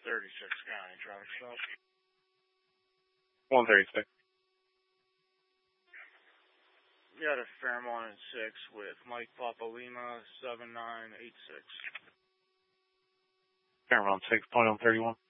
36 County traffic stop. 136. You had a Fairmont at 6 with Mike Papa Lima 7986. Fairmont 6, point on 31.